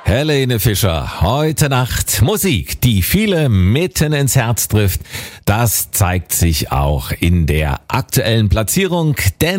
Helene Fischer, heute Nacht Musik, die viele mitten ins Herz trifft. Das zeigt sich auch in der aktuellen Platzierung, denn